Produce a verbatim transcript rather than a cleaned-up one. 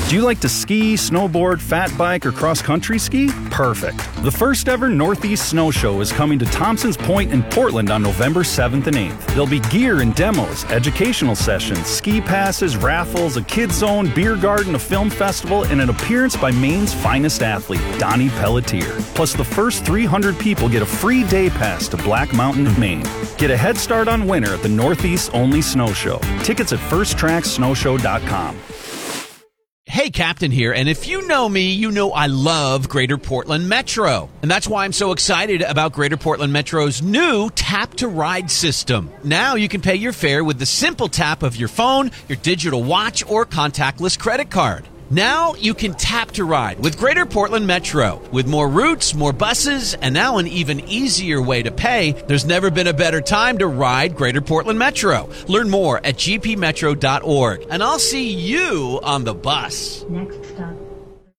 Do you like to ski, snowboard, fat bike, or cross-country ski? Perfect. The first ever Northeast Snow Show is coming to Thompson's Point in Portland on November seventh and eighth. There'll be gear and demos, educational sessions, ski passes, raffles, a kids zone, beer garden, a film festival, and an appearance by Maine's finest athlete, Donnie Pelletier. Plus, the first three hundred people get a free day pass to Black Mountain, Maine. Get a head start on winter at the Northeast Only Snow Show. Tickets at first tracks snow show dot com. Hey, Captain here, and if you know me, you know I love Greater Portland Metro. And that's why I'm so excited about Greater Portland Metro's new tap-to-ride system. Now you can pay your fare with the simple tap of your phone, your digital watch, or contactless credit card. Now you can tap to ride with Greater Portland Metro. With more routes, more buses, and now an even easier way to pay, there's never been a better time to ride Greater Portland Metro. Learn more at g p metro dot org, and I'll see you on the bus. Next stop,